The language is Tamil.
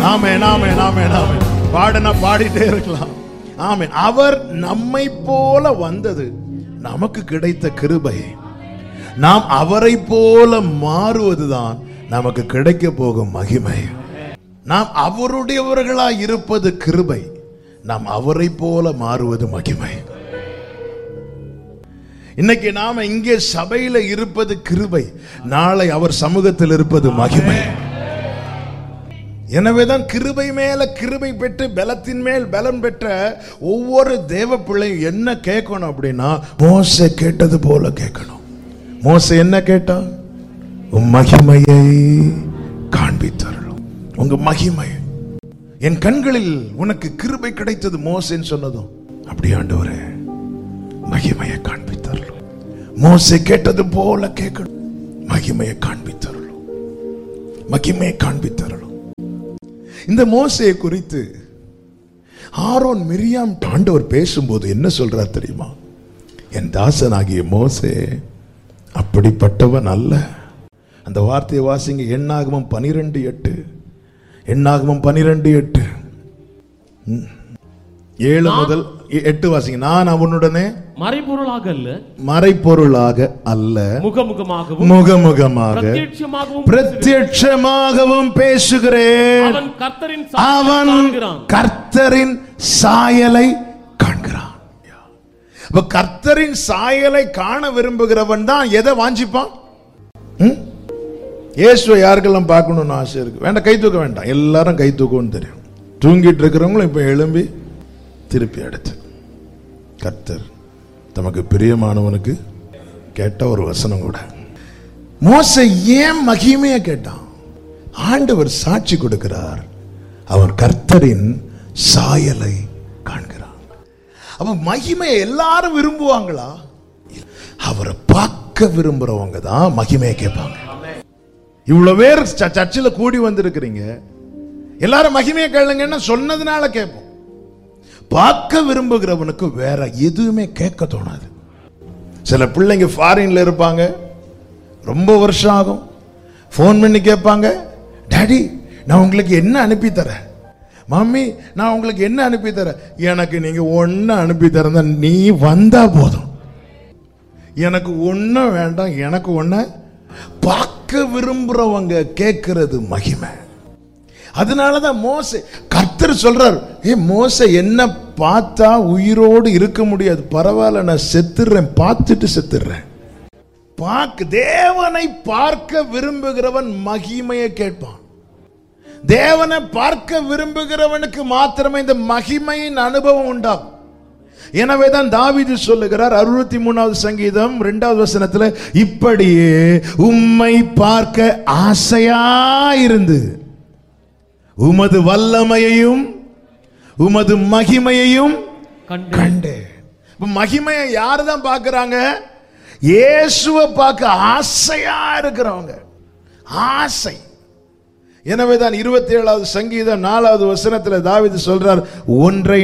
ஆமென், ஆமென், ஆமென், ஆமென். பாடனா பாடிட்டே இருக்கலாம். ஆமென். அவர் நம்மை போல வந்தது நமக்கு கிடைத்த கிருபை. நாம் அவரை போல மாறுவதுதான் நமக்கு கிடைக்க போகும் மகிமை. நாம் அவருடையவர்களாய் இருப்பது கிருபை, நாம் அவரை போல மாறுவது மகிமை. இன்னைக்கு நாம இங்கே சபையில இருப்பது கிருபை, நாளை அவர் சமூகத்தில் இருப்பது மகிமை. எனவேதான் கிருபை மேல கிருபை பெற்று பலத்தின் மேல் பலம் பெற்ற ஒவ்வொரு தேவ பிள்ளையும் என்ன கேட்கணும் அப்படின்னா, மோசே கேட்டது போல கேட்கணும். மோசே என்ன கேட்டா? உன் மகிமையை காண்பித்தருளும். உங்க மகிமை, என் கண்களில் உனக்கு கிருபை கிடைத்தது மோசேன்னு சொன்னதும், அப்படி ஆண்டவரே மகிமையை காண்பித்தருளும். மோசே கேட்டது போல கேட்கணும். மகிமையை காண்பித்தருளும், மகிமையை காண்பித்தருளும். இந்த மோசேயை குறித்து ஆரோன் மிரியாம் ஆண்டவர் பேசும்போது என்ன சொல்றார் தெரியுமா? என் தாசனாகிய மோசே அப்படிப்பட்டவன் அல்ல. அந்த வார்த்தையை வாசிங்க. எண்ணாகமம் 12:8. எண்ணாகமம் 12:8. 7 முதல் 8 வாசிங்க. நான் அவனுடனே மறைபொருளாக அல்ல முகமுகமாக பிரத்யட்சமாகவும் பேசுகிறேன். அவன் கர்த்தரின் சாயலை காண்கிறான். கர்த்தரின் சாயலை காண விரும்புகிறவன் தான் எதை வாஞ்சிப்பான்? இயேசுவை யாருக்கெல்லாம் பார்க்கணும்னு ஆசை இருக்கு? வேண்டாம், கை தூக்க வேண்டாம். எல்லாரும் கை தூக்கணும்னு தெரியும். தூங்கிட்டு இருக்கிறவங்களும் இப்ப எழும்பி திருப்பி அடுத்து கர்த்தர் தமக்கு பிரியமானவனுக்கு கேட்ட ஒரு வசனம் கூட. மோசே ஏன் மகிமையை கேட்டான்? ஆண்டவர் சாட்சி கொடுக்கிறார், அவன் கர்த்தரின் சாயலை காண்கிறான். அப்ப மகிமையை எல்லாரும் விரும்புவாங்களா? அவரை பார்க்க விரும்புறவங்க தான் மகிமையை கேட்பாங்க. இவ்வளவு பேர் சர்ச்சில் கூடி வந்திருக்கிறீங்க, எல்லாரும் மகிமையை கேளுங்கன்னா சொன்னதுனால கேட்போம். பார்க்க விரும்புகிறவனுக்கு வேற எதுவுமே கேட்க தோணாது. சில பிள்ளைங்க ஃபாரின்ல இருப்பாங்க, ரொம்ப வருஷம் ஆகும், போன் பண்ணி கேட்பாங்க, டாடி நான் உங்களுக்கு என்ன அனுப்பி தரேன், மம்மி நான் உங்களுக்கு என்ன அனுப்பி தரேன். எனக்கு நீங்க ஒன்னு அனுப்பி தரதா, நீ வந்தா போதும், எனக்கு ஒன்னும் வேண்டாம், எனக்கு ஒன்ன. பார்க்க விரும்புறவங்க கேட்கிறது மகிமை. அதனாலதான் மோசே, கர்த்தர் சொல்றார், ஏ மோசே என்ன பார்த்தா உயிரோடு இருக்க முடியாது, பரவாயில்ல நான் செத்துறேன், பார்த்துட்டு செத்துறேன். தேவனை பார்க்க விரும்புகிறவன் மகிமையை கேட்பான். தேவனை பார்க்க விரும்புகிறவனுக்கு மாத்திரமே இந்த மகிமையின் அனுபவம் உண்டாகும். எனவேதான் தாவீது சொல்லுகிறார் 63வது சங்கீதம் 2வது வசனத்துல, இப்படியே உம்மை பார்க்க ஆசையாயிருந்து உமது வல்லமையையும் உமது மகிமையையும் கண்டேன். மகிமையை யாரு தான் பார்க்கிறாங்க? இயேசுவை பார்க்க ஆசையா இருக்கிறவங்க. ஆசை. எனவேதான் 27வது சங்கீதம் 4வது வசனத்துல தாவீது சொல்றார், ஒன்றை